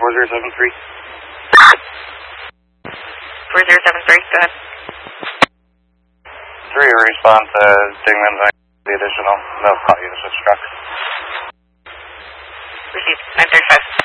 4073. 4073, go ahead. 3, respond to Dingman's the additional. No call you to switch trucks. Received, 935.